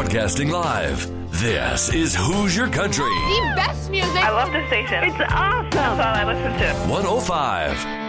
Broadcasting live, this is Hoosier Country. The best music. I love the station. It's awesome. That's all I listen to. 105